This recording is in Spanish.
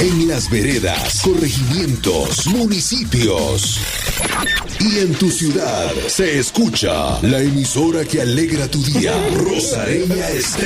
en las veredas, corregimientos, municipios y en tu ciudad se escucha la emisora que alegra tu día, Rosareña Estéreo.